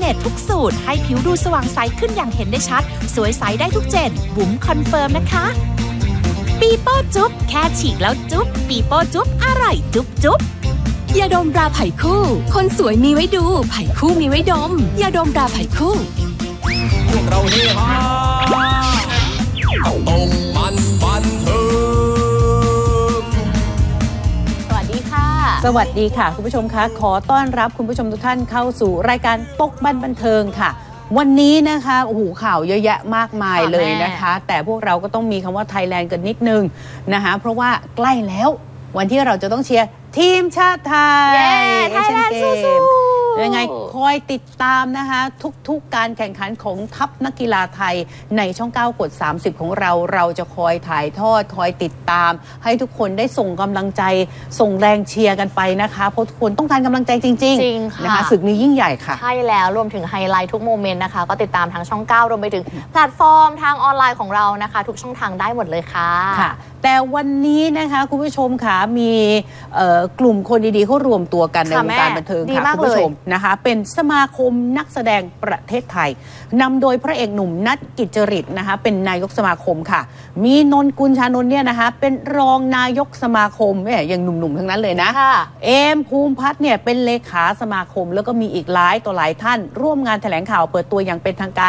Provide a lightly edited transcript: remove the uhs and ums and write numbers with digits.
ษทุกสูตรให้ผิวดูสว่างใสขึ้นอย่างเห็นได้ชัดสวยใสได้ทุกเจนบุ๋มคอนเฟิร์มนะคะปีโป้จุ๊บแค่ฉีกแล้วจุ๊บปีโป้จุ๊บอร่อยจุ๊บจุ๊บยาดมราไผ่คู่คนสวยมีไว้ดูไผ่คู่มีไว้ดมยาดมราไผ่คู่พวกเราเฮฮาตรงมันบันเทิงสวัสดีค่ะสวัสดีค่ะคุณผู้ชมคะขอต้อนรับคุณผู้ชมทุกท่านเข้าสู่รายการตกบันเทิงค่ะวันนี้นะคะโอ้โหข่าวเยอะแยะมากมายเลยนะคะแต่พวกเราก็ต้องมีคำว่าไทยแลนด์กันนิดนึงนะคะเพราะว่าใกล้แล้ววันที่เราจะต้องเชียร์ทีมชาติไทยไทยแลนด์สู้ๆยังไงคอยติดตามนะคะทุกการแข่งขันของทัพนักกีฬาไทยในช่อง9 กด 30ของเราจะคอยถ่ายทอดคอยติดตามให้ทุกคนได้ส่งกำลังใจส่งแรงเชียร์กันไปนะคะเพราะทุกคนต้องการกำลังใจจริงๆนะคะศึกนี้ยิ่งใหญ่ค่ะใช่แล้วรวมถึงไฮไลท์ทุกโมเมนต์นะคะก็ติดตามทางช่อง9รวมไปถึงแพลตฟอร์มทางออนไลน์ของเรานะคะทุกช่องทางได้หมดเลยค่ะแต่วันนี้นะคะคุณผู้ชมค่ะมีกลุ่มคนดีๆเขารวมตัวกันในวงการบันเทิงค่ะคุณผู้ชมนะคะเป็นสมาคมนักแสดงประเทศไทยนำโดยพระเอกหนุ่มนัทกิจจริตนะคะเป็นนายกสมาคมค่ะมีนนกุลชานนท์เนี่ยนะคะเป็นรองนายกสมาคมอย่างหนุ่มๆทั้งนั้นเลยนะเอมภูมิพัฒน์เนี่ยเป็นเลขาสมาคมแล้วก็มีอีกหลายต่อหลายท่านร่วมงานแถลงข่าวเปิดตัวอย่างเป็นทางการ